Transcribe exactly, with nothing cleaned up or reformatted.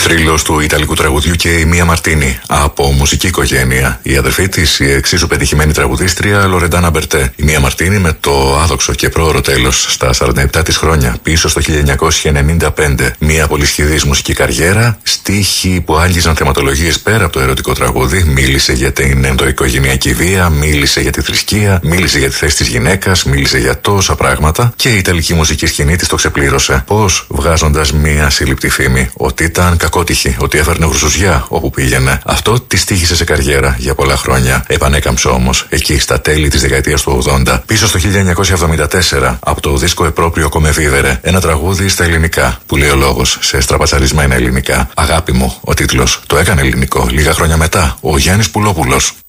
Θρύλος του ιταλικού τραγουδιού και η Μία Μαρτίνη από μουσική οικογένεια. Η αδερφή της, η εξίσου πετυχημένη τραγουδίστρια Λορεντάνα Μπερτέ. Η Μία Μαρτίνη με το άδοξο και πρόωρο τέλος στα σαράντα επτά της χρόνια, πίσω στο χίλια εννιακόσια ενενήντα πέντε. Μια πολυσχηδής μουσική καριέρα, στίχοι που άγγιζαν θεματολογίες πέρα από το ερωτικό τραγούδι. Μίλησε για την ενδοοικογενειακή βία, μίλησε για τη θρησκεία, μίλησε για τη θέση της γυναίκας, μίλησε για τόσα πράγματα και η ιταλική μουσική σκηνή της το ξεπλήρωσε. Πώς? Βγάζοντας μια σύλληπτη φήμη ότι ήταν κακότυχη, ότι έφερνε γρουσουζιά όπου πήγαινε. Αυτό τη τύχησε σε καριέρα για πολλά χρόνια. Επανέκαμψε όμως εκεί στα τέλη της δεκαετίας του ογδόντα, πίσω στο χίλια εννιακόσια εβδομήντα τέσσερα, από το δίσκο Επρόπριο Κομεβίβερε, ένα τραγούδι στα ελληνικά που λέει ο λόγος σε στραπατσαρισμένα ελληνικά. Αγάπη μου, ο τίτλος το έκανε ελληνικό λίγα χρόνια μετά ο Γιάννης Πουλόπουλος.